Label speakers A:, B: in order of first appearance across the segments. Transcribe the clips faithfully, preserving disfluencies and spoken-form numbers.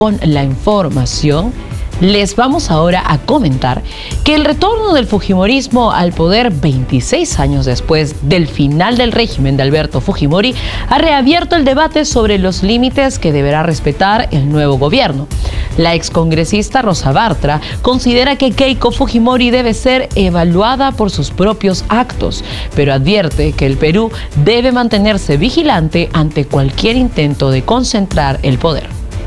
A: Con la información, les vamos ahora a comentar que el retorno del fujimorismo al poder veintiséis años después del final del régimen de Alberto Fujimori ha reabierto el debate sobre los límites que deberá respetar el nuevo gobierno. La excongresista Rosa Bartra considera que Keiko Fujimori debe ser evaluada por sus propios actos, pero advierte que el Perú debe mantenerse vigilante ante cualquier intento de concentrar el poder.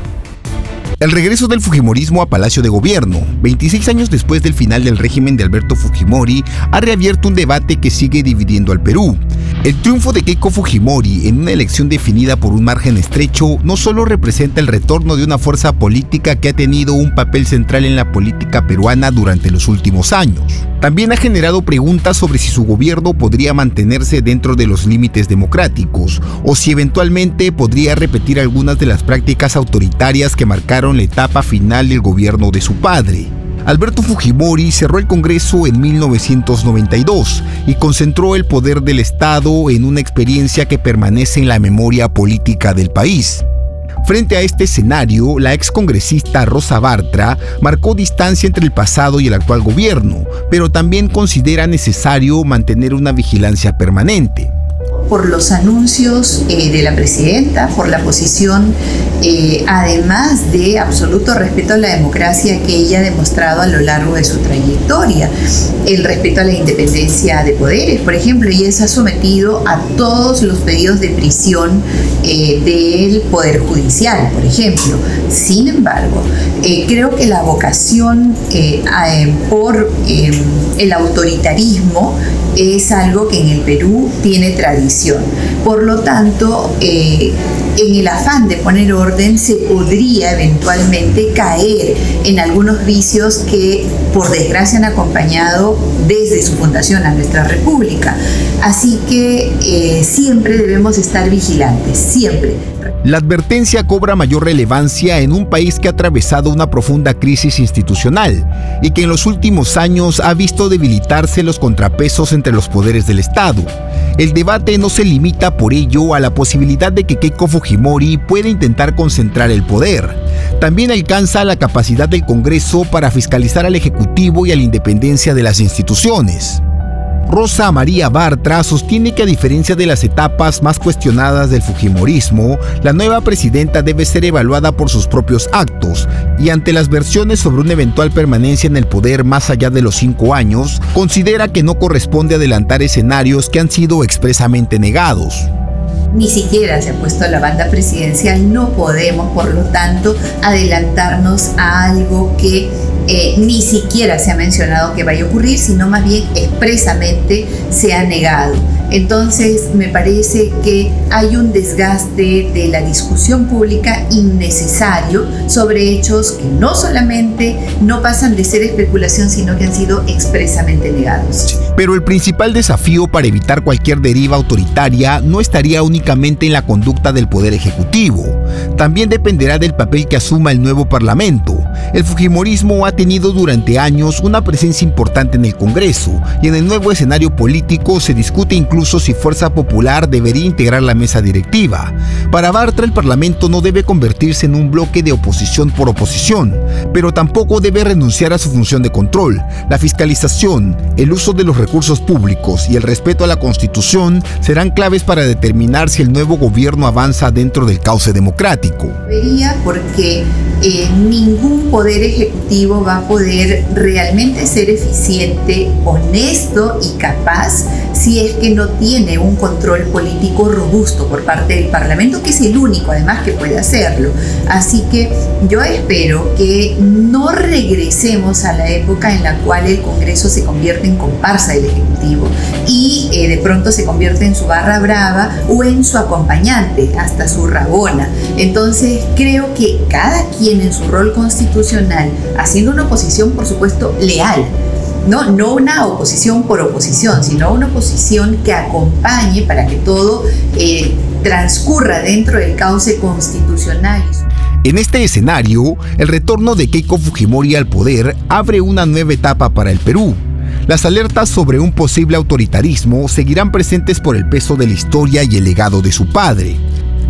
B: El regreso del fujimorismo a Palacio de Gobierno, veintiséis años después del final del régimen de Alberto Fujimori, ha reabierto un debate que sigue dividiendo al Perú. El triunfo de Keiko Fujimori en una elección definida por un margen estrecho no solo representa el retorno de una fuerza política que ha tenido un papel central en la política peruana durante los últimos años. También ha generado preguntas sobre si su gobierno podría mantenerse dentro de los límites democráticos o si eventualmente podría repetir algunas de las prácticas autoritarias que marcaron la etapa final del gobierno de su padre. Alberto Fujimori cerró el Congreso en mil novecientos noventa y dos y concentró el poder del Estado en una experiencia que permanece en la memoria política del país. Frente a este escenario, la excongresista Rosa Bartra marcó distancia entre el pasado y el actual gobierno, pero también considera necesario mantener una vigilancia permanente.
C: Por los anuncios eh, de la presidenta, por la posición, eh, además de absoluto respeto a la democracia que ella ha demostrado a lo largo de su trayectoria, el respeto a la independencia de poderes, por ejemplo, ella se ha sometido a todos los pedidos de prisión eh, del Poder Judicial, por ejemplo. Sin embargo, eh, creo que la vocación eh, eh, por eh, el autoritarismo es algo que en el Perú tiene tradición. Por lo tanto, eh, en el afán de poner orden se podría eventualmente caer en algunos vicios que por desgracia han acompañado desde su fundación a nuestra república. Así que eh, siempre debemos estar vigilantes, siempre.
B: La advertencia cobra mayor relevancia en un país que ha atravesado una profunda crisis institucional y que en los últimos años ha visto debilitarse los contrapesos entre los poderes del Estado. El debate no se limita por ello a la posibilidad de que Keiko Fujimori pueda intentar concentrar el poder. También alcanza la capacidad del Congreso para fiscalizar al Ejecutivo y a la independencia de las instituciones. Rosa María Bartra sostiene que a diferencia de las etapas más cuestionadas del fujimorismo, la nueva presidenta debe ser evaluada por sus propios actos y ante las versiones sobre una eventual permanencia en el poder más allá de los cinco años, considera que no corresponde adelantar escenarios que han sido expresamente negados.
C: Ni siquiera se ha puesto la banda presidencial, no podemos, por lo tanto, adelantarnos a algo que eh, ni siquiera se ha mencionado que vaya a ocurrir, sino más bien expresamente se ha negado. Entonces, me parece que hay un desgaste de la discusión pública innecesario sobre hechos que no solamente no pasan de ser especulación, sino que han sido expresamente negados.
B: Pero el principal desafío para evitar cualquier deriva autoritaria no estaría únicamente en la conducta del Poder Ejecutivo. También dependerá del papel que asuma el nuevo Parlamento. El fujimorismo ha tenido durante años una presencia importante en el Congreso y en el nuevo escenario político se discute incluso Incluso si Fuerza Popular debería integrar la mesa directiva. Para Bartra, el Parlamento no debe convertirse en un bloque de oposición por oposición, pero tampoco debe renunciar a su función de control. La fiscalización, el uso de los recursos públicos y el respeto a la Constitución serán claves para determinar si el nuevo gobierno avanza dentro del cauce democrático.
C: Debería, porque eh, ningún poder ejecutivo va a poder realmente ser eficiente, honesto y capaz si es que no tiene un control político robusto por parte del Parlamento, que es el único además que puede hacerlo. Así que yo espero que no regresemos a la época en la cual el Congreso se convierte en comparsa del Ejecutivo y eh, de pronto se convierte en su barra brava o en su acompañante, hasta su rabona. Entonces creo que cada quien en su rol constitucional, haciendo una oposición por supuesto leal, No, no una oposición por oposición, sino una oposición que acompañe para que todo eh, transcurra dentro del cauce constitucional.
B: En este escenario, el retorno de Keiko Fujimori al poder abre una nueva etapa para el Perú. Las alertas sobre un posible autoritarismo seguirán presentes por el peso de la historia y el legado de su padre.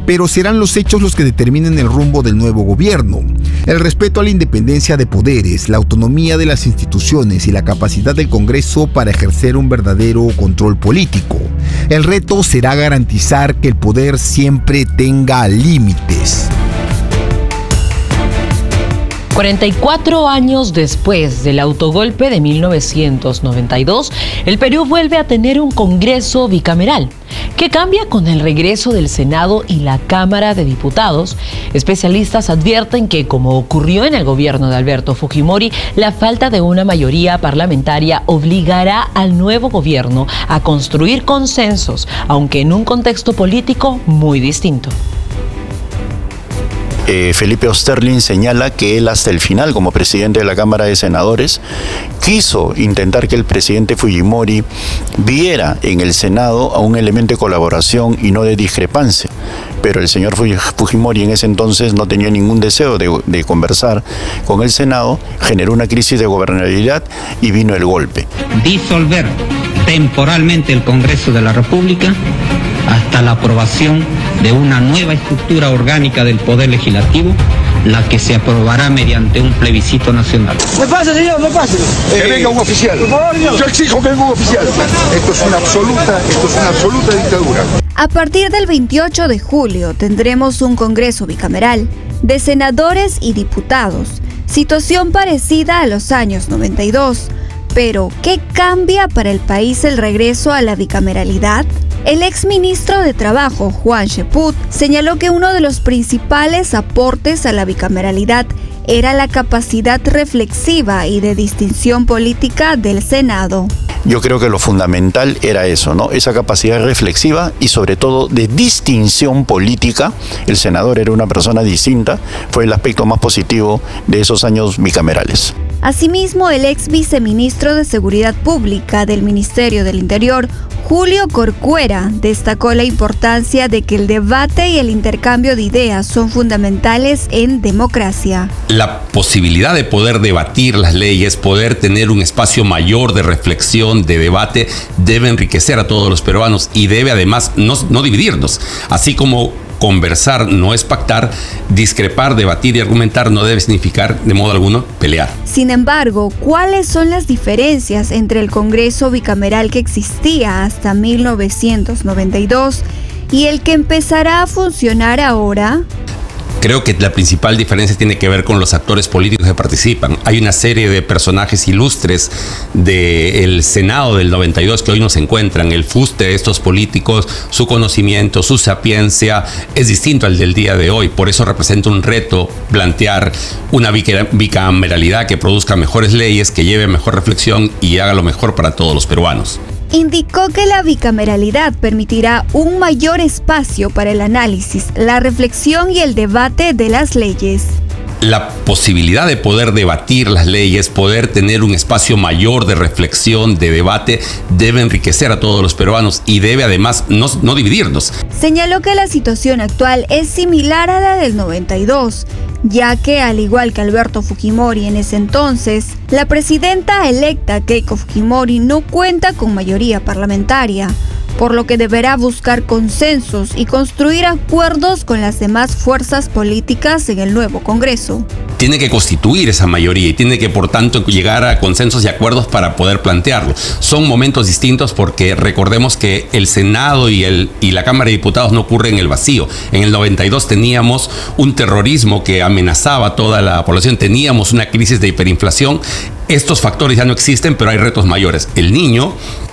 B: pero serán los hechos los que determinen el rumbo del nuevo gobierno. El respeto a la independencia de poderes, la autonomía de las instituciones y la capacidad del Congreso para ejercer un verdadero control político. El reto será garantizar que el poder siempre tenga límites.
A: cuarenta y cuatro años después del autogolpe de mil novecientos noventa y dos, el Perú vuelve a tener un Congreso bicameral. ¿Qué cambia con el regreso del Senado y la Cámara de Diputados? Especialistas advierten que, como ocurrió en el gobierno de Alberto Fujimori, la falta de una mayoría parlamentaria obligará al nuevo gobierno a construir consensos, aunque en un contexto político muy distinto.
D: Eh, Felipe Osterling señala que él hasta el final, como presidente de la Cámara de Senadores, quiso intentar que el presidente Fujimori viera en el Senado a un elemento de colaboración y no de discrepancia. Pero el señor Fujimori en ese entonces no tenía ningún deseo de, de conversar con el Senado, generó una crisis de gobernabilidad y vino el golpe.
E: Disolver temporalmente el Congreso de la República hasta la aprobación de una nueva estructura orgánica del Poder Legislativo, la que se aprobará mediante un plebiscito nacional.
F: Me pasa, señor, me pasa.
G: Eh, que venga un oficial. Por favor, señor. Yo exijo que venga un oficial. Esto es una absoluta, esto es una absoluta dictadura.
H: A partir del veintiocho de julio tendremos un Congreso bicameral de senadores y diputados, situación parecida a los años noventa y dos. Pero, ¿qué cambia para el país el regreso a la bicameralidad? El exministro de Trabajo, Juan Cheput, señaló que uno de los principales aportes a la bicameralidad era la capacidad reflexiva y de distinción política del Senado.
D: Yo creo que lo fundamental era eso, ¿no? Esa capacidad reflexiva y sobre todo de distinción política. El senador era una persona distinta, fue el aspecto más positivo de esos años bicamerales.
H: Asimismo, el ex viceministro de Seguridad Pública del Ministerio del Interior, Julio Corcuera, destacó la importancia de que el debate y el intercambio de ideas son fundamentales en democracia.
I: La posibilidad de poder debatir las leyes, poder tener un espacio mayor de reflexión, de debate, debe enriquecer a todos los peruanos y debe además no, no dividirnos. Así como conversar no es pactar, discrepar, debatir y argumentar no debe significar de modo alguno pelear.
H: Sin embargo, ¿cuáles son las diferencias entre el Congreso bicameral que existía hasta mil novecientos noventa y dos y el que empezará a funcionar ahora?
I: Creo que la principal diferencia tiene que ver con los actores políticos que participan. Hay una serie de personajes ilustres del Senado del noventa y dos que hoy nos encuentran. El fuste de estos políticos, su conocimiento, su sapiencia es distinto al del día de hoy. Por eso representa un reto plantear una bicameralidad que produzca mejores leyes, que lleve mejor reflexión y haga lo mejor para todos los peruanos.
H: Indicó que la bicameralidad permitirá un mayor espacio para el análisis, la reflexión y el debate de las leyes.
I: La posibilidad de poder debatir las leyes, poder tener un espacio mayor de reflexión, de debate, debe enriquecer a todos los peruanos y debe además no, no dividirnos.
H: Señaló que la situación actual es similar a la del noventa y dos, ya que, al igual que Alberto Fujimori en ese entonces, la presidenta electa Keiko Fujimori no cuenta con mayoría parlamentaria, por lo que deberá buscar consensos y construir acuerdos con las demás fuerzas políticas en el nuevo Congreso.
I: Tiene que constituir esa mayoría y tiene que, por tanto, llegar a consensos y acuerdos para poder plantearlo. Son momentos distintos porque recordemos que el Senado y, el, y la Cámara de Diputados no ocurren en el vacío. En el noventa y dos teníamos un terrorismo que amenazaba a toda la población, teníamos una crisis de hiperinflación. Estos factores ya no existen, pero hay retos mayores. El niño,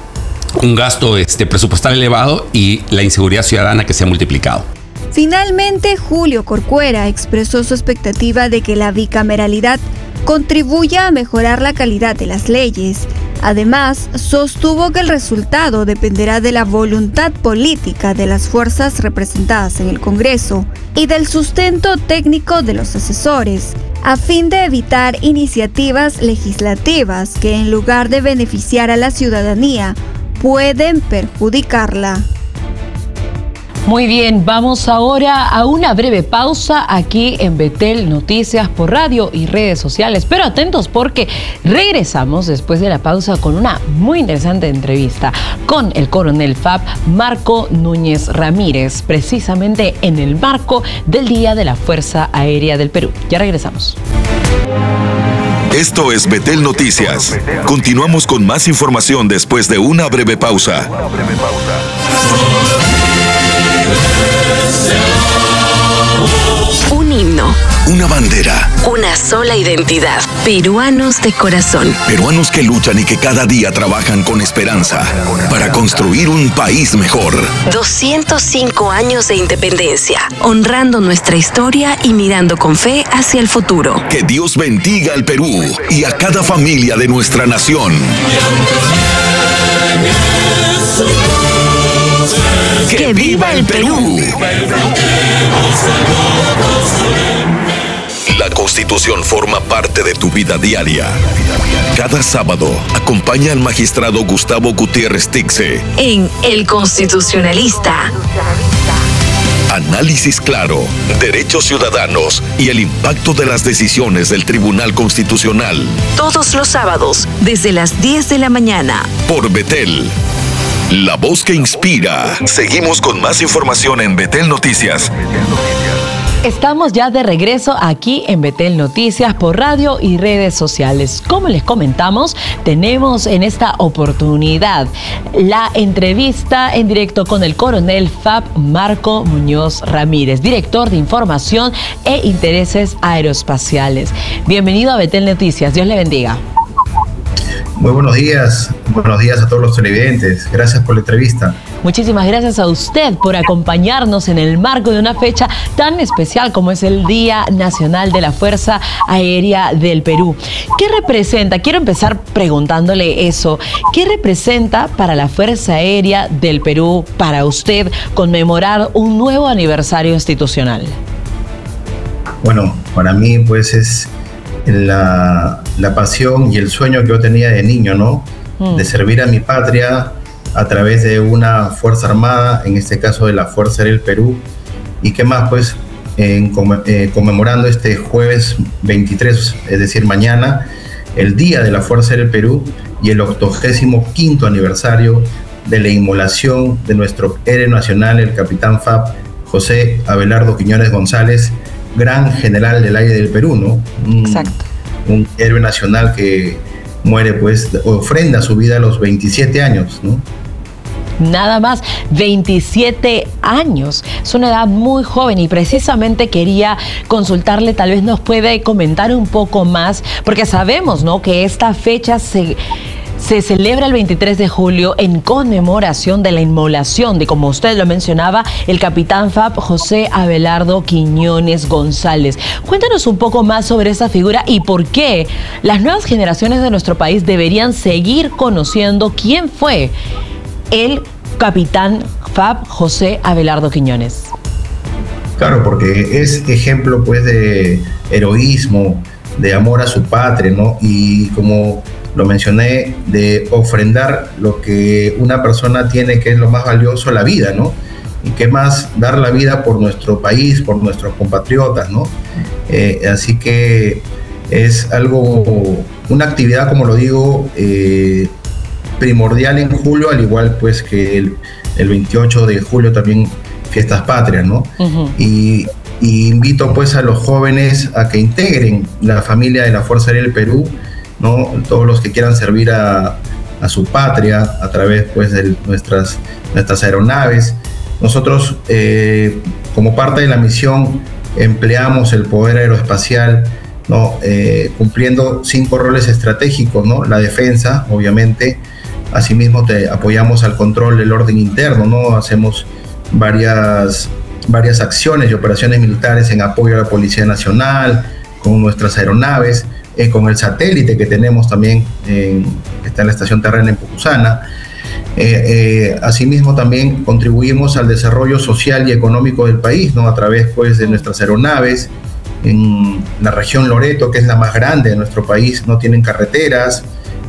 I: un gasto este, presupuestal elevado y la inseguridad ciudadana que se ha multiplicado.
H: Finalmente, Julio Corcuera expresó su expectativa de que la bicameralidad contribuya a mejorar la calidad de las leyes. Además, sostuvo que el resultado dependerá de la voluntad política de las fuerzas representadas en el Congreso y del sustento técnico de los asesores, a fin de evitar iniciativas legislativas que, en lugar de beneficiar a la ciudadanía, pueden perjudicarla.
A: Muy bien, vamos ahora a una breve pausa aquí en Betel Noticias por radio y redes sociales. Pero atentos porque regresamos después de la pausa con una muy interesante entrevista con el coronel F A P Marco Núñez Ramírez, precisamente en el marco del Día de la Fuerza Aérea del Perú. Ya regresamos.
F: Esto es Betel Noticias. Continuamos con más información después de una breve pausa.
J: Un himno.
F: Una bandera.
J: Una sola identidad. Peruanos de corazón.
F: Peruanos que luchan y que cada día trabajan con esperanza para construir un país mejor.
J: doscientos cinco años de independencia, honrando nuestra historia y mirando con fe hacia el futuro.
F: Que Dios bendiga al Perú y a cada familia de nuestra nación. ¡Que, ¡Que viva el Perú! La Constitución forma parte de tu vida diaria. Cada sábado, acompaña al magistrado Gustavo Gutiérrez Tixe
J: en El Constitucionalista.
F: Análisis claro, derechos ciudadanos y el impacto de las decisiones del Tribunal Constitucional.
J: Todos los sábados, desde las diez de la mañana.
F: Por Betel, la voz que inspira. Seguimos con más información en Betel Noticias.
A: Estamos ya de regreso aquí en Betel Noticias por radio y redes sociales. Como les comentamos, tenemos en esta oportunidad la entrevista en directo con el coronel F A P Marco Muñoz Ramírez, director de Información e Intereses Aeroespaciales. Bienvenido a Betel Noticias. Dios le bendiga.
K: Muy buenos días, buenos días a todos los televidentes. Gracias por la entrevista.
A: Muchísimas gracias a usted por acompañarnos en el marco de una fecha tan especial como es el Día Nacional de la Fuerza Aérea del Perú. ¿Qué representa? Quiero empezar preguntándole eso. ¿Qué representa para la Fuerza Aérea del Perú, para usted, conmemorar un nuevo aniversario institucional?
K: Bueno, para mí pues es la, la pasión y el sueño que yo tenía de niño, ¿no? Mm. De servir a mi patria a través de una fuerza armada, en este caso de la Fuerza Aérea del Perú. Y qué más, pues, en, eh, conmemorando este jueves veintitrés, es decir, mañana, el Día de la Fuerza Aérea del Perú y el octogésimo quinto aniversario de la inmolación de nuestro héroe nacional, el capitán F A P José Abelardo Quiñones González, gran general del aire del Perú, ¿no? Un, Exacto. Un héroe nacional que muere, pues, ofrenda su vida a los veintisiete años, ¿no?
A: Nada más, veintisiete años. Es una edad muy joven y precisamente quería consultarle, tal vez nos puede comentar un poco más, porque sabemos, ¿no?, que esta fecha se... se celebra el veintitrés de julio en conmemoración de la inmolación de, como usted lo mencionaba, el capitán F A P José Abelardo Quiñones González. Cuéntanos un poco más sobre esa figura y por qué las nuevas generaciones de nuestro país deberían seguir conociendo quién fue el capitán F A P José Abelardo Quiñones.
K: Claro, porque es ejemplo, pues, de heroísmo, de amor a su patria, ¿no? Y como lo mencioné, de ofrendar lo que una persona tiene, que es lo más valioso, la vida, ¿no? Y qué más, dar la vida por nuestro país, por nuestros compatriotas, ¿no? Eh, así que es algo, una actividad, como lo digo, eh, primordial en julio, al igual pues que el, el veintiocho de julio también fiestas patrias, ¿no? Uh-huh. Y, y invito pues a los jóvenes a que integren la familia de la Fuerza Aérea del Perú, ¿no? Todos los que quieran servir a, a su patria a través, pues, de nuestras, nuestras aeronaves. Nosotros, eh, como parte de la misión, empleamos el poder aeroespacial, ¿no? Eh, cumpliendo cinco roles estratégicos, ¿no? La defensa, obviamente. Asimismo, te apoyamos al control del orden interno, ¿no? Hacemos varias, varias acciones y operaciones militares en apoyo a la Policía Nacional, con nuestras aeronaves. Eh, con el satélite que tenemos también, en, que está en la estación terrena en Pucusana. Eh, eh, asimismo, también contribuimos al desarrollo social y económico del país, ¿no? A través, pues, de nuestras aeronaves. En la región Loreto, que es la más grande de nuestro país, no tienen carreteras,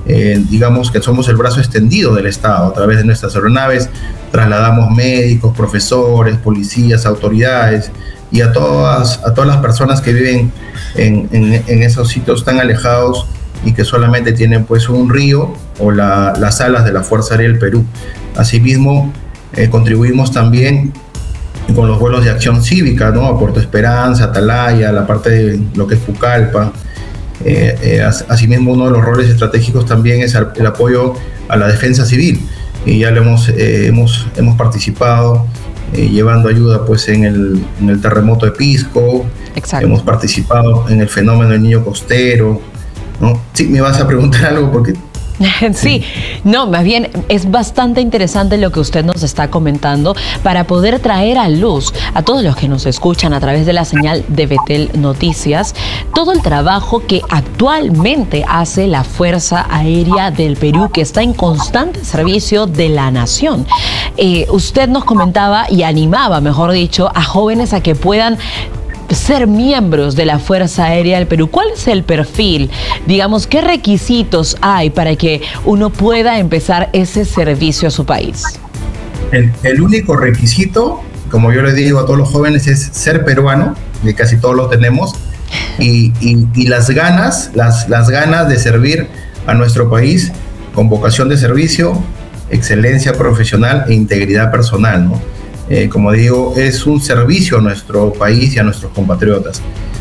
K: eh, digamos que somos el brazo extendido del Estado. A través de nuestras aeronaves trasladamos médicos, profesores, policías, autoridades y a todas, a todas las personas que viven en, en, en esos sitios tan alejados y que solamente tienen pues un río o la, las alas de la Fuerza Aérea del Perú. Asimismo, eh, contribuimos también con los vuelos de acción cívica, ¿no? A Puerto Esperanza, Atalaya, la parte de lo que es Pucallpa. Eh, eh, asimismo, uno de los roles estratégicos también es el apoyo a la defensa civil, y ya lo hemos, eh, hemos, hemos participado eh, llevando ayuda pues, en, el, en el terremoto de Pisco. Exacto. Hemos participado en el fenómeno del niño costero, ¿no? Sí, me vas a preguntar algo porque...
A: Sí, no, más bien es bastante interesante lo que usted nos está comentando para poder traer a luz a todos los que nos escuchan a través de la señal de Betel Noticias todo el trabajo que actualmente hace la Fuerza Aérea del Perú, que está en constante servicio de la nación. Eh, usted nos comentaba y animaba, mejor dicho, a jóvenes a que puedan ser miembros de la Fuerza Aérea del Perú. ¿Cuál es el perfil? Digamos, ¿qué requisitos hay para que uno pueda empezar ese servicio a su país?
K: El, el único requisito, como yo les digo a todos los jóvenes, es ser peruano, que casi todos lo tenemos, y, y, y las ganas, las, las ganas de servir a nuestro país con vocación de servicio, excelencia profesional e integridad personal, ¿no? Eh, como digo, es un servicio a nuestro país y a nuestros compatriotas.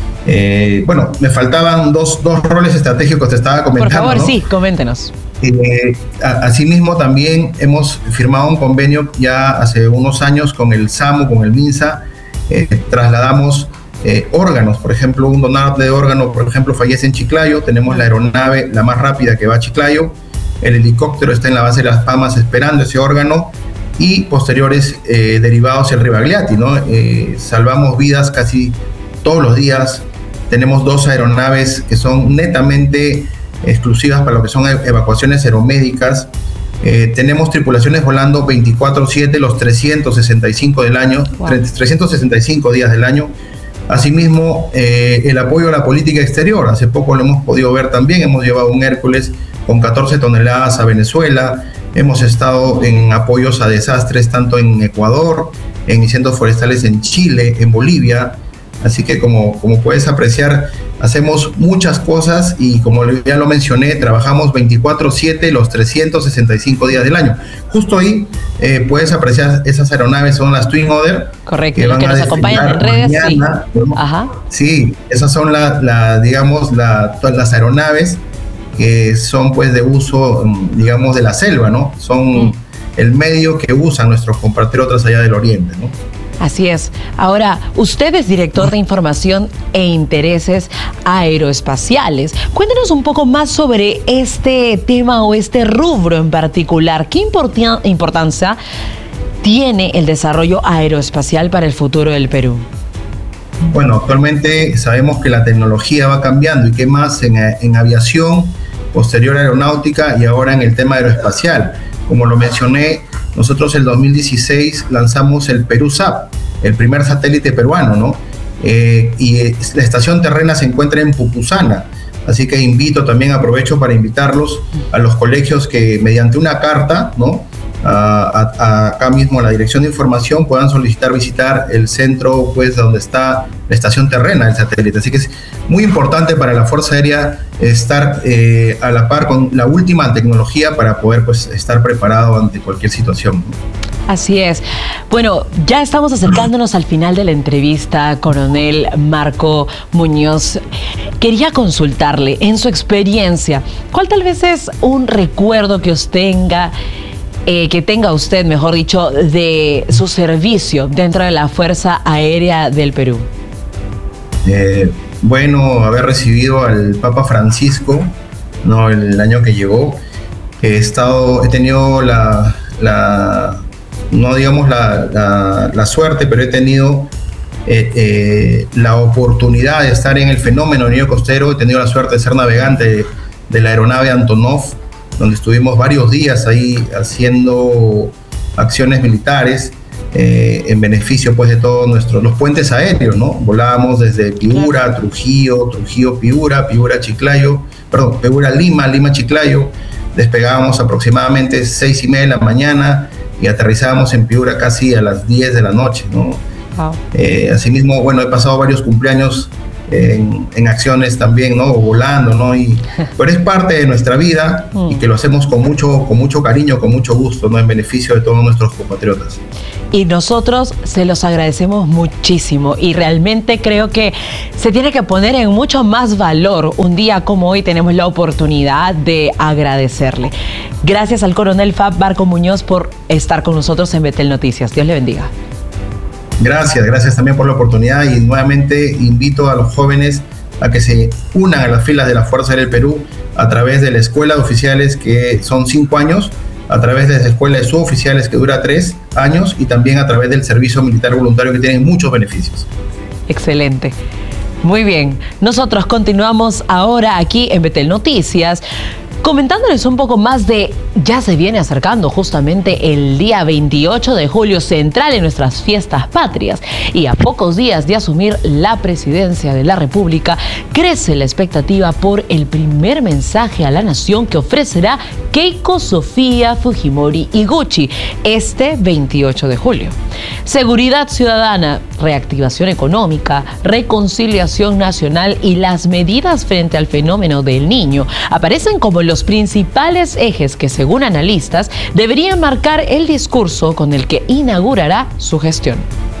K: Eh, bueno, me faltaban dos, dos roles estratégicos, te estaba comentando.
A: Por favor,
K: ¿no?
A: Sí, coméntenos.
K: Eh, a, asimismo, también hemos firmado un convenio ya hace unos años con el SAMU, con el MINSA. Eh, trasladamos eh, órganos, por ejemplo, un donante de órgano, por ejemplo, fallece en Chiclayo, tenemos la aeronave, la más rápida que va a Chiclayo, el helicóptero está en la base de Las Palmas esperando ese órgano, y posteriores eh, derivados el Ribagliati, ¿no? Eh, salvamos vidas casi todos los días. Tenemos dos aeronaves que son netamente exclusivas para lo que son evacuaciones aeromédicas. Eh, tenemos tripulaciones volando veinticuatro siete los trescientos sesenta y cinco del año, wow. trescientos sesenta y cinco días del año. Asimismo, eh, el apoyo a la política exterior. Hace poco lo hemos podido ver también. Hemos llevado un Hércules con catorce toneladas a Venezuela. Hemos estado en apoyos a desastres tanto en Ecuador, en incendios forestales en Chile, en Bolivia. Así que como, como puedes apreciar, hacemos muchas cosas y como ya lo mencioné, trabajamos veinticuatro siete los trescientos sesenta y cinco días del año. Justo ahí eh, puedes apreciar esas aeronaves, son las Twin Otter.
A: Correcto, que, que nos acompañan en redes.
K: Mañana,
A: sí. Ajá.
K: Sí, esas son la, la, digamos, la, todas las aeronaves que son pues de uso, digamos, de la selva, ¿no? Son mm. el medio que usan nuestros compatriotas allá del oriente, ¿no?
A: Así es. Ahora, usted es director de Información e Intereses Aeroespaciales. Cuéntenos un poco más sobre este tema o este rubro en particular. ¿Qué importan- importancia tiene el desarrollo aeroespacial para el futuro del Perú?
K: Bueno, actualmente sabemos que la tecnología va cambiando y qué más en, en aviación, posterior aeronáutica y ahora en el tema aeroespacial. Como lo mencioné, nosotros el dos mil dieciséis lanzamos el PeruSat, el primer satélite peruano, ¿no? Eh, y la estación terrena se encuentra en Pupusana, así que invito también, aprovecho para invitarlos a los colegios que mediante una carta, ¿no? A, a, a acá mismo a la Dirección de Información puedan solicitar visitar el centro pues donde está la estación terrena del satélite. Así que es muy importante para la Fuerza Aérea estar eh, a la par con la última tecnología para poder pues estar preparado ante cualquier situación.
A: Así es. Bueno, ya estamos acercándonos al final de la entrevista, coronel Marco Muñoz. Quería consultarle, en su experiencia, ¿cuál tal vez es un recuerdo que usted tenga Eh, que tenga usted, mejor dicho, de su servicio dentro de la Fuerza Aérea del Perú?
K: Eh, bueno, haber recibido al Papa Francisco, ¿no? El año que llegó. He estado, he tenido la, la no digamos la, la, la suerte, pero he tenido eh, eh, la oportunidad de estar en el fenómeno del niño costero. He tenido la suerte de ser navegante de, de la aeronave Antonov, donde estuvimos varios días ahí haciendo acciones militares. eh, en beneficio pues de todos nuestros, los puentes aéreos, ¿no? Volábamos desde Piura, Trujillo, Trujillo, Piura, Piura, Chiclayo, perdón, Piura, Lima, Lima, Chiclayo, despegábamos aproximadamente seis y media de la mañana y aterrizábamos en Piura casi a las diez de la noche, ¿no? Wow. Eh, asimismo, bueno, he pasado varios cumpleaños En, en acciones también, ¿no? Volando, ¿no? Y, pero es parte de nuestra vida y que lo hacemos con mucho, con mucho cariño, con mucho gusto, ¿no? En beneficio de todos nuestros compatriotas.
A: Y nosotros se los agradecemos muchísimo y realmente creo que se tiene que poner en mucho más valor. Un día como hoy tenemos la oportunidad de agradecerle. Gracias al coronel Fab Barco Muñoz por estar con nosotros en Betel Noticias. Dios le bendiga.
K: Gracias, gracias también por la oportunidad y nuevamente invito a los jóvenes a que se unan a las filas de la Fuerza Aérea del Perú a través de la Escuela de Oficiales, que son cinco años, a través de la Escuela de Suboficiales, que dura tres años, y también a través del Servicio Militar Voluntario, que tiene muchos beneficios.
A: Excelente. Muy bien, nosotros continuamos ahora aquí en Betel Noticias, comentándoles un poco más de, ya se viene acercando justamente el día veintiocho de julio, central en nuestras fiestas patrias, y a pocos días de asumir la presidencia de la República, crece la expectativa por el primer mensaje a la nación que ofrecerá Keiko Sofía Fujimori Iguchi este veintiocho de julio. Seguridad ciudadana, reactivación económica, reconciliación nacional y las medidas frente al fenómeno del Niño aparecen como los los principales ejes que, según analistas, deberían marcar el discurso con el que inaugurará su gestión.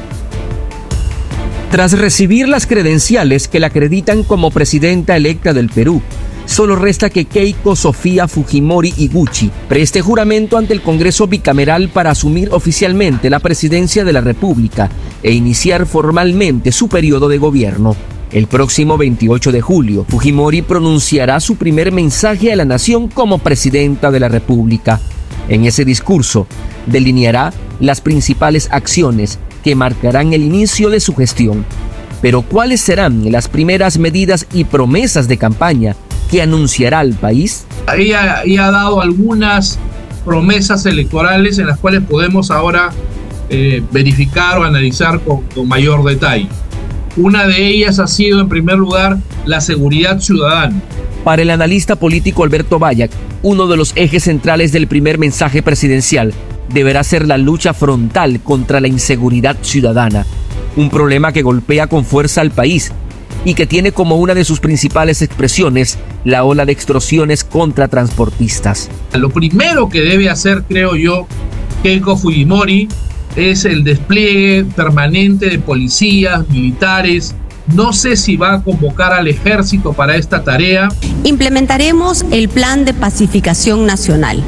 L: Tras recibir las credenciales que la acreditan como presidenta electa del Perú, solo resta que Keiko Sofía Fujimori Iguchi preste juramento ante el Congreso bicameral para asumir oficialmente la presidencia de la República e iniciar formalmente su periodo de gobierno. El próximo veintiocho de julio, Fujimori pronunciará su primer mensaje a la nación como presidenta de la República. En ese discurso, delineará las principales acciones que marcarán el inicio de su gestión. Pero ¿cuáles serán las primeras medidas y promesas de campaña que anunciará al país?
M: Ella, ella ha dado algunas promesas electorales en las cuales podemos ahora eh, verificar o analizar con, con mayor detalle. Una de ellas ha sido, en primer lugar, la seguridad ciudadana.
L: Para el analista político Alberto Bayac, uno de los ejes centrales del primer mensaje presidencial deberá ser la lucha frontal contra la inseguridad ciudadana, un problema que golpea con fuerza al país y que tiene como una de sus principales expresiones la ola de extorsiones contra transportistas.
M: Lo primero que debe hacer, creo yo, Keiko Fujimori es el despliegue permanente de policías, militares. No sé si va a convocar al ejército para esta tarea.
N: Implementaremos el plan de pacificación nacional.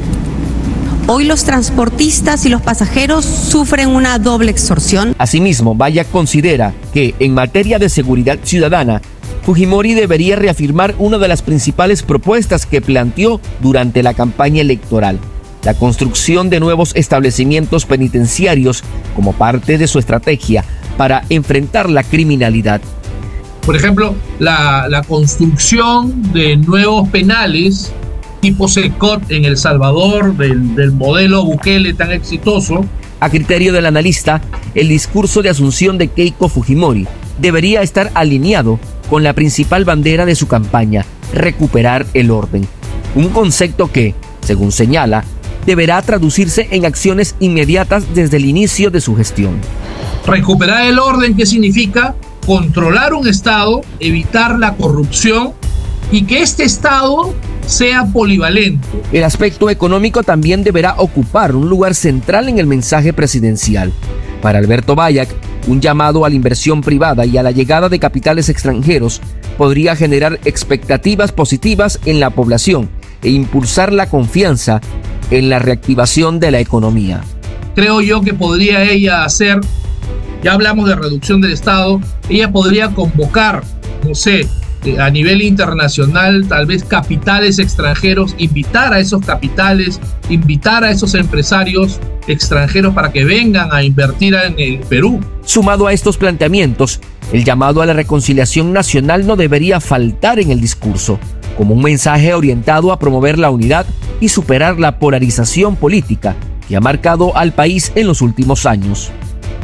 N: Hoy los transportistas y los pasajeros sufren una doble extorsión.
L: Asimismo, Bayac considera que en materia de seguridad ciudadana, Fujimori debería reafirmar una de las principales propuestas que planteó durante la campaña electoral: la construcción de nuevos establecimientos penitenciarios como parte de su estrategia para enfrentar la criminalidad.
M: Por ejemplo, la, la construcción de nuevos penales tipo SECOT en El Salvador, del, del modelo Bukele tan exitoso.
L: A criterio del analista, el discurso de asunción de Keiko Fujimori debería estar alineado con la principal bandera de su campaña: recuperar el orden. Un concepto que, según señala, deberá traducirse en acciones inmediatas desde el inicio de su gestión.
M: Recuperar el orden, ¿qué significa? Controlar un Estado, evitar la corrupción y que este Estado sea polivalente.
L: El aspecto económico también deberá ocupar un lugar central en el mensaje presidencial. Para Alberto Bayac, un llamado a la inversión privada y a la llegada de capitales extranjeros podría generar expectativas positivas en la población e impulsar la confianza en la reactivación de la economía.
M: Creo yo que podría ella hacer, ya hablamos de reducción del Estado, ella podría convocar, no sé, a nivel internacional, tal vez capitales extranjeros, invitar a esos capitales, invitar a esos empresarios extranjeros para que vengan a invertir en el Perú.
L: Sumado a estos planteamientos, el llamado a la reconciliación nacional no debería faltar en el discurso, como un mensaje orientado a promover la unidad y superar la polarización política que ha marcado al país en los últimos años.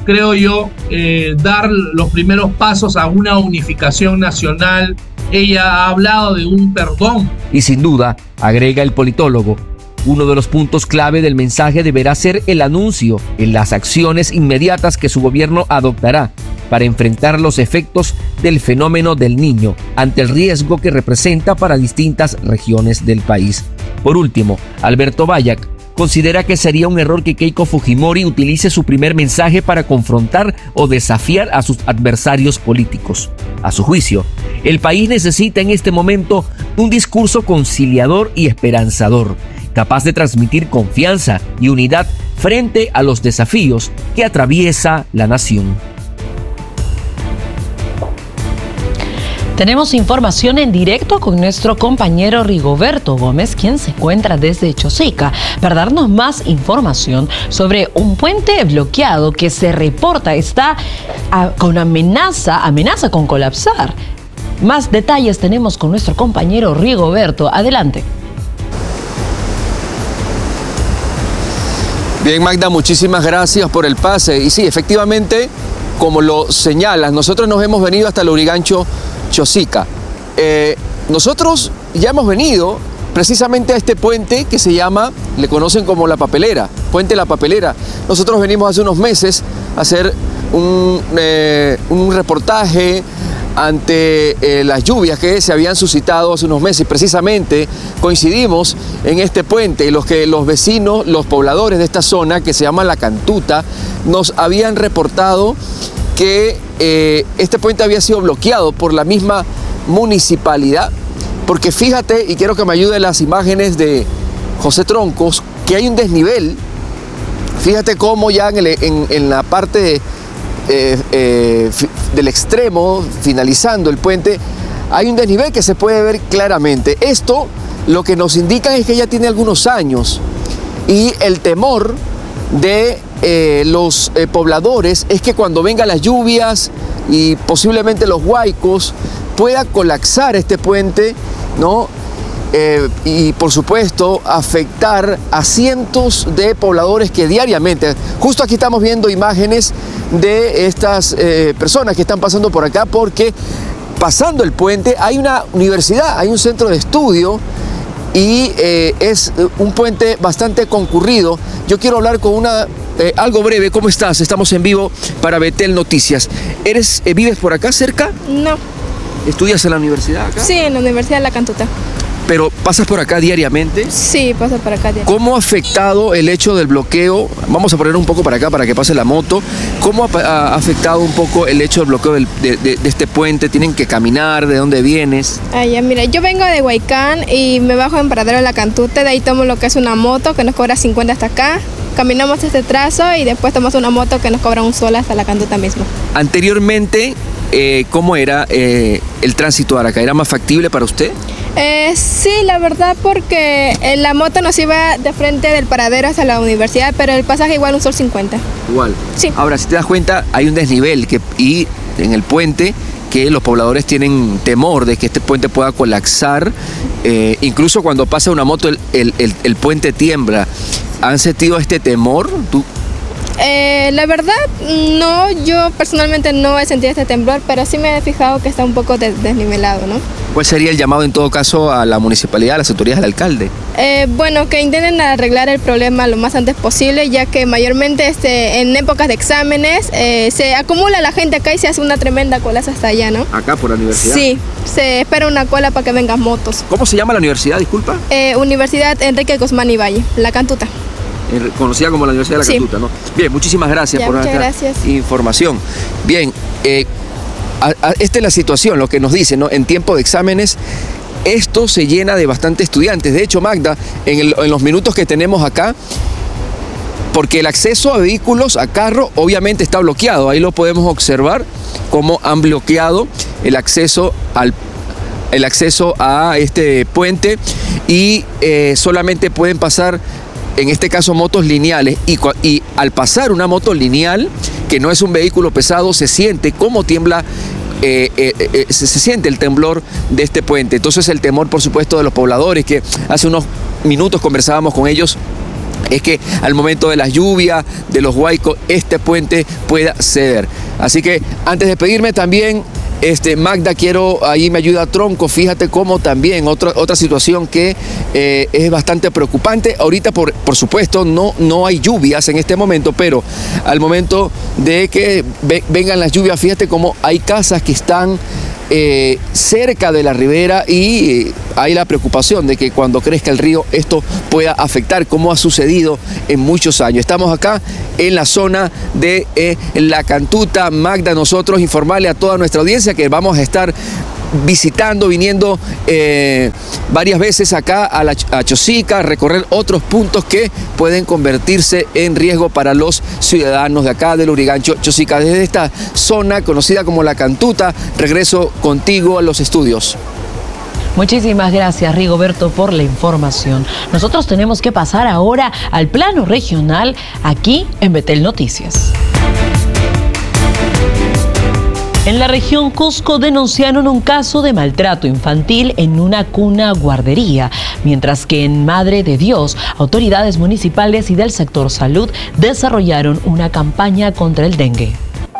M: creo yo, eh, dar los primeros pasos a una unificación nacional. Ella ha hablado de un perdón.
L: Y sin duda, agrega el politólogo, uno de los puntos clave del mensaje deberá ser el anuncio en las acciones inmediatas que su gobierno adoptará para enfrentar los efectos del fenómeno del Niño ante el riesgo que representa para distintas regiones del país. Por último, Alberto Bayak considera que sería un error que Keiko Fujimori utilice su primer mensaje para confrontar o desafiar a sus adversarios políticos. A su juicio, el país necesita en este momento un discurso conciliador y esperanzador, capaz de transmitir confianza y unidad frente a los desafíos que atraviesa la nación.
A: Tenemos información en directo con nuestro compañero Rigoberto Gómez, quien se encuentra desde Chosica, para darnos más información sobre un puente bloqueado que se reporta está a, con amenaza, amenaza con colapsar. Más detalles tenemos con nuestro compañero Rigoberto. Adelante.
O: Bien, Magda, muchísimas gracias por el pase. Y sí, efectivamente, como lo señalas, nosotros nos hemos venido hasta el Lurigancho Chosica. Eh, nosotros ya hemos venido precisamente a este puente que se llama, le conocen como La Papelera, Puente La Papelera. Nosotros venimos hace unos meses a hacer un, eh, un reportaje ante eh, las lluvias que se habían suscitado hace unos meses y precisamente coincidimos en este puente y los que los vecinos, los pobladores de esta zona que se llama La Cantuta, nos habían reportado que eh, este puente había sido bloqueado por la misma municipalidad, porque fíjate, y quiero que me ayuden las imágenes de José Troncos, que hay un desnivel. Fíjate cómo ya en, el, en, en la parte eh, eh, del extremo, finalizando el puente, hay un desnivel que se puede ver claramente. Esto lo que nos indica es que ya tiene algunos años y el temor de eh, los eh, pobladores es que cuando vengan las lluvias y posiblemente los huaicos pueda colapsar este puente, ¿no? Eh, y por supuesto afectar a cientos de pobladores que diariamente, justo aquí estamos viendo imágenes de estas eh, personas que están pasando por acá porque pasando el puente hay una universidad, hay un centro de estudio y eh, es un puente bastante concurrido. Yo quiero hablar con una, eh, algo breve. ¿Cómo estás? Estamos en vivo para Betel Noticias. ¿Eres, eh, ¿Vives por acá cerca?
P: No.
O: ¿Estudias en la universidad acá?
P: Sí, en la Universidad de La Cantuta.
O: ¿Pero pasas por acá diariamente?
P: Sí, paso por acá diariamente.
O: ¿Cómo ha afectado el hecho del bloqueo? Vamos a poner un poco para acá para que pase la moto. ¿Cómo ha, ha afectado un poco el hecho del bloqueo del, de, de, de este puente? ¿Tienen que caminar? ¿De dónde vienes?
P: Ah, ya, mira, yo vengo de Huaycán y me bajo en Paradero de La Cantuta. De ahí tomo lo que es una moto que nos cobra cincuenta hasta acá. Caminamos este trazo y después tomamos una moto que nos cobra un sol hasta La Cantuta mismo.
O: Anteriormente, eh, ¿cómo era eh, el tránsito a Aracá? ¿Era más factible para usted?
P: Eh, sí, la verdad, porque eh, la moto nos iba de frente del paradero hasta la universidad, pero el pasaje igual un sol cincuenta.
O: Igual.
P: Sí.
O: Ahora, si te das cuenta, hay un desnivel que, y en el puente que los pobladores tienen temor de que este puente pueda colapsar. Eh, incluso cuando pasa una moto, el, el, el, el puente tiembla. ¿Han sentido este temor? ¿Tú?
P: Eh, la verdad, no, yo personalmente no he sentido este temblor, pero sí me he fijado que está un poco des desnivelado, ¿no?
O: ¿Cuál sería el llamado en todo caso a la municipalidad, a las autoridades, al alcalde?
P: Eh, bueno, que intenten arreglar el problema lo más antes posible, ya que mayormente este, en épocas de exámenes eh, se acumula la gente acá y se hace una tremenda cola hasta allá, ¿no?
O: ¿Acá por la universidad?
P: Sí, se espera una cola para que vengan motos.
O: ¿Cómo se llama la universidad, disculpa?
P: Eh, Universidad Enrique Guzmán y Valle, La Cantuta.
O: Conocida como la Universidad de La Cantuta, sí. ¿No? Bien, muchísimas gracias
P: ya,
O: por esta
P: gracias.
O: información. Bien, eh, a, a, esta es la situación, lo que nos dicen, ¿no? En tiempo de exámenes, esto se llena de bastantes estudiantes. De hecho, Magda, en, el, en los minutos que tenemos acá, porque el acceso a vehículos, a carro, obviamente está bloqueado. Ahí lo podemos observar, cómo han bloqueado el acceso al el acceso a este puente y eh, solamente pueden pasar, en este caso, motos lineales, y, y al pasar una moto lineal, que no es un vehículo pesado, se siente cómo tiembla, eh, eh, eh, se, se siente el temblor de este puente. Entonces el temor, por supuesto, de los pobladores, que hace unos minutos conversábamos con ellos, es que al momento de las lluvias, de los huaicos, este puente pueda ceder. Así que antes de despedirme también, este, Magda, quiero, ahí me ayuda Tronco, fíjate cómo también otra, otra situación que eh, es bastante preocupante. Ahorita, por, por supuesto, no, no hay lluvias en este momento, pero al momento de que ve, vengan las lluvias, fíjate cómo hay casas que están Eh, cerca de la ribera y eh, hay la preocupación de que cuando crezca el río esto pueda afectar, como ha sucedido en muchos años. Estamos acá en la zona de eh, La Cantuta. Magda, nosotros informarle a toda nuestra audiencia que vamos a estar visitando, viniendo eh, varias veces acá a, la, a Chosica, a recorrer otros puntos que pueden convertirse en riesgo para los ciudadanos de acá del Lurigancho, Chosica. Desde esta zona conocida como La Cantuta, regreso contigo a los estudios.
A: Muchísimas gracias, Rigoberto, por la información. Nosotros tenemos que pasar ahora al plano regional aquí en Betel Noticias. En la región Cusco denunciaron un caso de maltrato infantil en una cuna guardería, mientras que en Madre de Dios, autoridades municipales y del sector salud desarrollaron una campaña contra el dengue.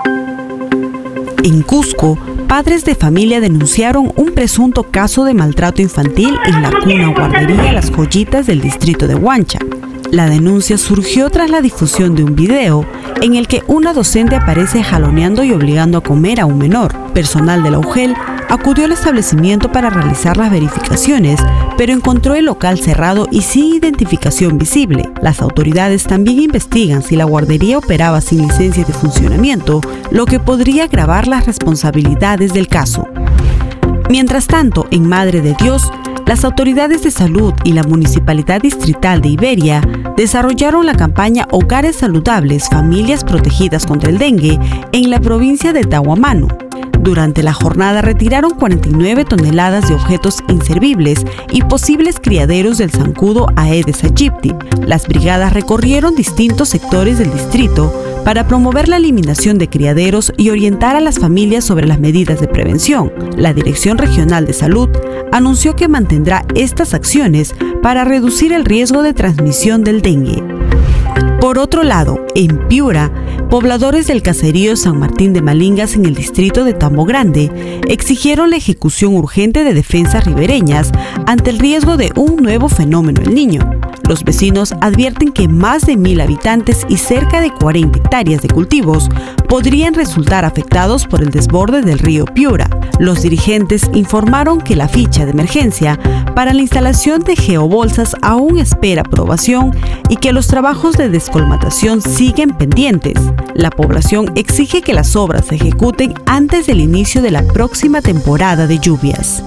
Q: En Cusco, padres de familia denunciaron un presunto caso de maltrato infantil en la cuna guardería Las Joyitas del distrito de Huancha. La denuncia surgió tras la difusión de un video en el que una docente aparece jaloneando y obligando a comer a un menor. Personal de la U G E L acudió al establecimiento para realizar las verificaciones, pero encontró el local cerrado y sin identificación visible. Las autoridades también investigan si la guardería operaba sin licencia de funcionamiento, lo que podría agravar las responsabilidades del caso. Mientras tanto, en Madre de Dios, las autoridades de salud y la Municipalidad Distrital de Iberia desarrollaron la campaña Hogares Saludables, Familias Protegidas contra el Dengue en la provincia de Tahuamano. Durante la jornada retiraron cuarenta y nueve toneladas de objetos inservibles y posibles criaderos del zancudo Aedes aegypti. Las brigadas recorrieron distintos sectores del distrito para promover la eliminación de criaderos y orientar a las familias sobre las medidas de prevención. La Dirección Regional de Salud anunció que mantendrá estas acciones para reducir el riesgo de transmisión del dengue. Por otro lado, en Piura, pobladores del caserío San Martín de Malingas en el distrito de Tambo Grande exigieron la ejecución urgente de defensas ribereñas ante el riesgo de un nuevo fenómeno El Niño. Los vecinos advierten que más de mil habitantes y cerca de cuarenta hectáreas de cultivos podrían resultar afectados por el desborde del río Piura. Los dirigentes informaron que la ficha de emergencia para la instalación de geobolsas aún espera aprobación y que los trabajos de descolmatación siguen pendientes. La población exige que las obras se ejecuten antes del inicio de la próxima temporada de lluvias.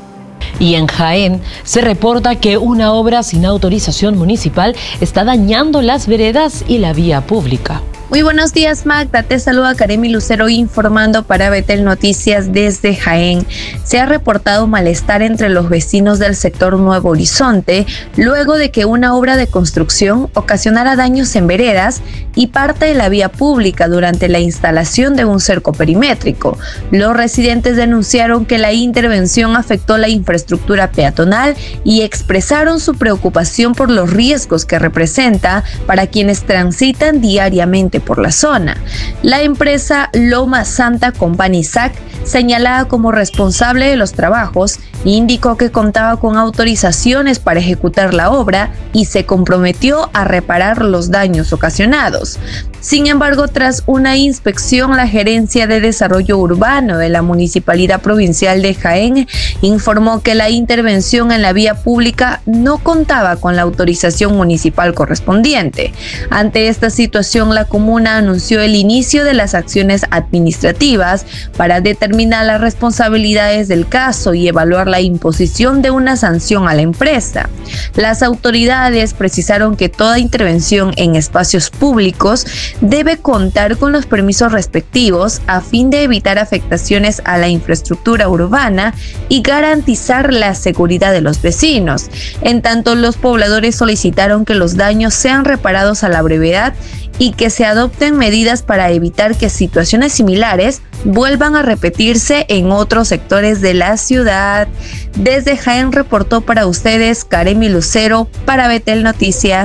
A: Y en Jaén se reporta que una obra sin autorización municipal está dañando las veredas y la vía pública.
R: Muy buenos días, Magda. Te saluda Karemi Lucero informando para Betel Noticias desde Jaén. Se ha reportado malestar entre los vecinos del sector Nuevo Horizonte luego de que una obra de construcción ocasionara daños en veredas y parte de la vía pública durante la instalación de un cerco perimétrico. Los residentes denunciaron que la intervención afectó la infraestructura peatonal y expresaron su preocupación por los riesgos que representa para quienes transitan diariamente por la zona. La empresa Loma Santa Company S A C, señalada como responsable de los trabajos, indicó que contaba con autorizaciones para ejecutar la obra y se comprometió a reparar los daños ocasionados. Sin embargo, tras una inspección, la Gerencia de Desarrollo Urbano de la Municipalidad Provincial de Jaén informó que la intervención en la vía pública no contaba con la autorización municipal correspondiente. Ante esta situación, la comuna anunció el inicio de las acciones administrativas para determinar las responsabilidades del caso y evaluar la imposición de una sanción a la empresa. Las autoridades precisaron que toda intervención en espacios públicos debe contar con los permisos respectivos a fin de evitar afectaciones a la infraestructura urbana y garantizar la seguridad de los vecinos. En tanto, los pobladores solicitaron que los daños sean reparados a la brevedad y que se adopten medidas para evitar que situaciones similares vuelvan a repetirse en otros sectores de la ciudad. Desde Jaén reportó para ustedes Karemi Lucero para Betel Noticias.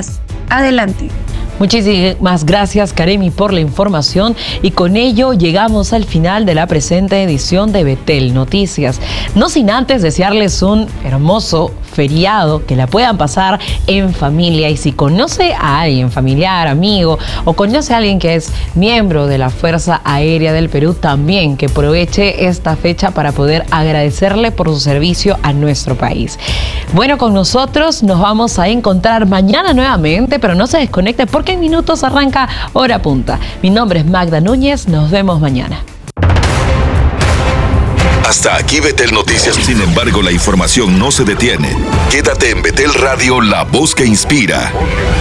R: Adelante.
A: Muchísimas gracias, Karemi, por la información, y con ello llegamos al final de la presente edición de Betel Noticias. No sin antes desearles un hermoso feriado, que la puedan pasar en familia, y si conoce a alguien, familiar, amigo, o conoce a alguien que es miembro de la Fuerza Aérea del Perú, también que aproveche esta fecha para poder agradecerle por su servicio a nuestro país. Bueno, con nosotros nos vamos a encontrar mañana nuevamente, pero no se desconecte porque en minutos arranca Hora Punta. Mi nombre es Magda Núñez, nos vemos mañana.
F: Hasta aquí Betel Noticias. Sin embargo, la información no se detiene. Quédate en Betel Radio, la voz que inspira.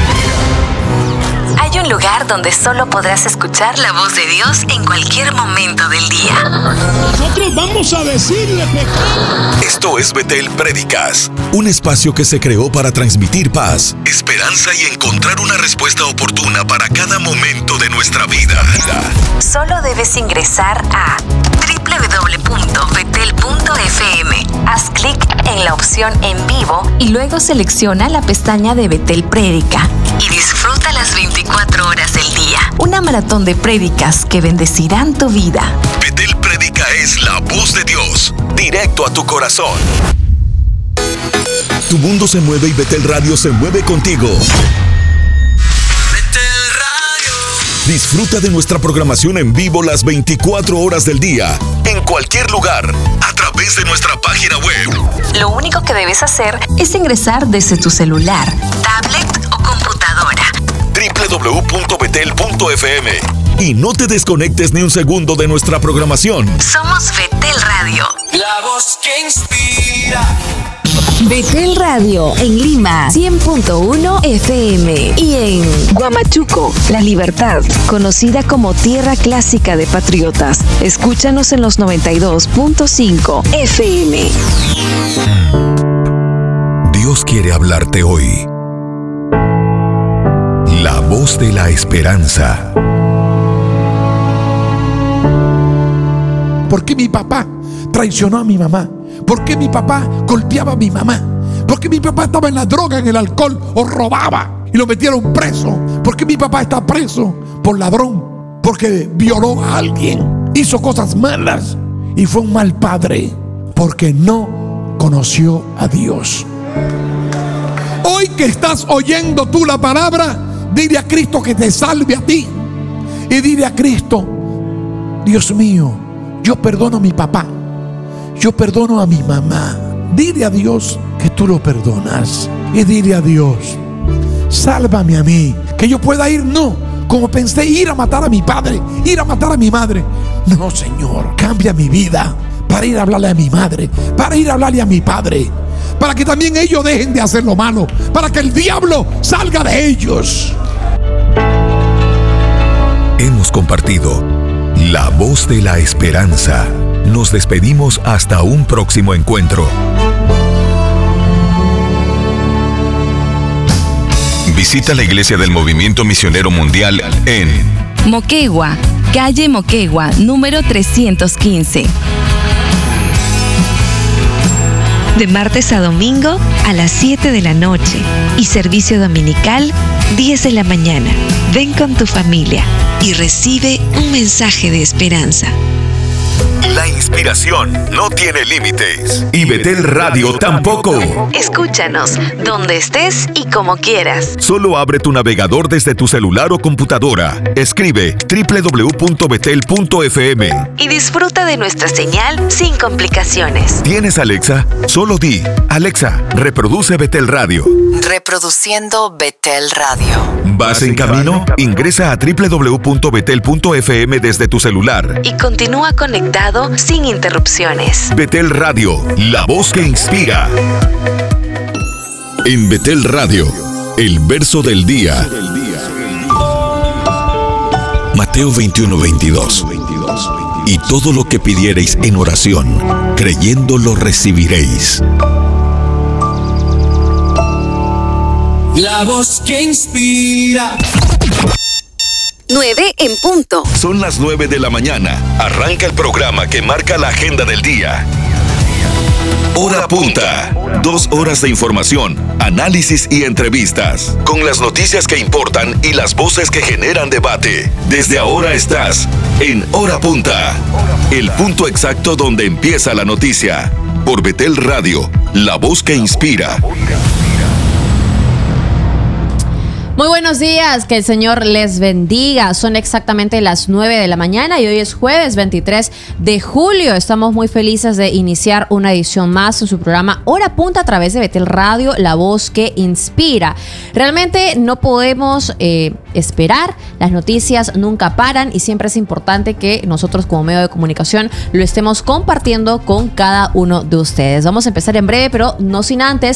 J: Hay un lugar donde solo podrás escuchar la voz de Dios en cualquier momento del día.
S: Nosotros vamos a decirle pecado.
F: Esto es Betel Prédicas, un espacio que se creó para transmitir paz, esperanza y encontrar una respuesta oportuna para cada momento de nuestra vida.
J: Solo debes ingresar a doble u doble u doble u punto betel punto efe eme. Haz clic en la opción en vivo y luego selecciona la pestaña de Betel Prédica y disfruta las veinticuatro horas del día. Una maratón de prédicas que bendecirán tu vida.
F: Betel Prédica es la voz de Dios, directo a tu corazón. Tu mundo se mueve y Betel Radio se mueve contigo. Disfruta de nuestra programación en vivo las veinticuatro horas del día, en cualquier lugar, a través de nuestra página web.
J: Lo único que debes hacer es ingresar desde tu celular, tablet o computadora.
F: doble u doble u doble u punto betel punto efe eme. Y no te desconectes ni un segundo de nuestra programación.
J: Somos Betel Radio.
T: La voz que inspira.
J: Betel Radio en Lima, cien punto uno efe eme, y en Huamachuco, La Libertad, conocida como Tierra Clásica de Patriotas. Escúchanos en los noventa y dos punto cinco efe eme.
F: Dios quiere hablarte hoy. La voz de la esperanza.
S: ¿Por qué mi papá traicionó a mi mamá? ¿Por qué mi papá golpeaba a mi mamá? ¿Por qué mi papá estaba en la droga, en el alcohol o robaba y lo metieron preso? ¿Por qué mi papá está preso por ladrón? Porque violó a alguien, hizo cosas malas y fue un mal padre porque no conoció a Dios. Hoy que estás oyendo tú la palabra, dile a Cristo que te salve a ti y dile a Cristo: Dios mío, yo perdono a mi papá, yo perdono a mi mamá. Dile a Dios que tú lo perdonas. Y dile a Dios: sálvame a mí, que yo pueda ir, no como pensé, ir a matar a mi padre, ir a matar a mi madre. No, Señor, cambia mi vida para ir a hablarle a mi madre, para ir a hablarle a mi padre, para que también ellos dejen de hacer lo malo, para que el diablo salga de ellos.
F: Hemos compartido La Voz de la Esperanza. Nos despedimos hasta un próximo encuentro. Visita la Iglesia del Movimiento Misionero Mundial en
J: Moquegua, calle Moquegua, número trescientos quince. De martes a domingo a las siete de la noche y servicio dominical diez de la mañana. Ven con tu familia y recibe un mensaje de esperanza.
F: La inspiración no tiene límites y Betel Radio tampoco.
J: Escúchanos donde estés y como quieras.
F: Solo abre tu navegador desde tu celular o computadora. Escribe doble u doble u doble u punto betel punto efe eme
J: y disfruta de nuestra señal sin complicaciones.
F: ¿Tienes Alexa? Solo di: Alexa, reproduce Betel Radio.
J: Reproduciendo Betel Radio.
F: ¿Vas en camino? Ingresa a doble u doble u doble u punto betel punto efe eme desde tu celular
J: y continúa conectado sin interrupciones.
F: Betel Radio, la voz que inspira. En Betel Radio, el verso del día. Mateo veintiuno, veintidós. Y todo lo que pidiereis en oración, creyendo lo recibiréis.
T: La voz que inspira.
J: nueve en punto.
F: Son las nueve de la mañana. Arranca el programa que marca la agenda del día. Hora Punta. Dos horas de información, análisis y entrevistas. Con las noticias que importan y las voces que generan debate. Desde ahora estás en Hora Punta. El punto exacto donde empieza la noticia. Por Betel Radio, la voz que inspira.
U: Muy buenos días, que el Señor les bendiga. Son exactamente las nueve de la mañana y hoy es jueves veintitrés de julio. Estamos muy felices de iniciar una edición más en su programa Hora Punta a través de Betel Radio, la voz que inspira. Realmente no podemos eh, esperar, las noticias nunca paran y siempre es importante que nosotros como medio de comunicación lo estemos compartiendo con cada uno de ustedes. Vamos a empezar en breve, pero no sin antes